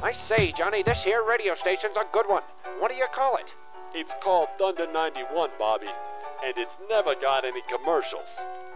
I say, Johnny, this here radio station's a good one. What do you call it? It's called Thunder 91, Bobby, and it's never got any commercials.